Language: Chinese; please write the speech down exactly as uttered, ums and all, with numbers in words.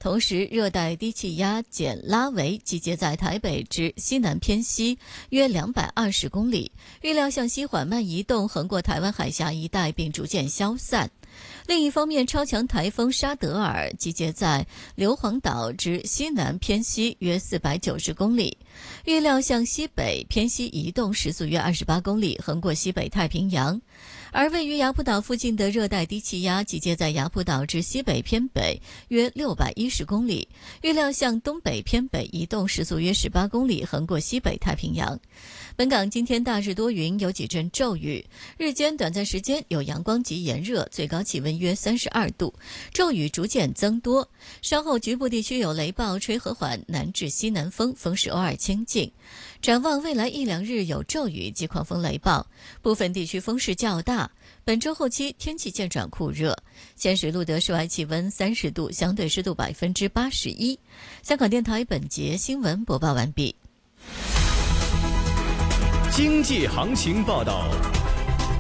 同时，热带低气压简拉维集结在台北之西南偏西约两百二十公里，预料向西缓慢移动，横过台湾海峡一带，并逐渐消散。另一方面，超强台风沙德尔集结在硫磺岛之西南偏西约四百九十公里，预料向西北偏西移动，时速约二十八公里，横过西北太平洋。而位于雅浦岛附近的热带低气压集结在雅浦岛至西北偏北约六百一十公里，预料向东北偏北移动，时速约十八公里，横过西北太平洋。本港今天大致多云，有几阵骤雨，日间短暂时间有阳光及炎热，最高气温约三十二度，骤雨逐渐增多，稍后局部地区有雷暴，吹和缓南至西南风，风势偶尔清劲。展望未来一两日有骤雨及狂风雷暴，部分地区风势较大。本周后期天气渐转酷热，现时录得室外气温三十度，相对湿度百分之八十一。香港电台本节新闻播报完毕。 经济行情报道。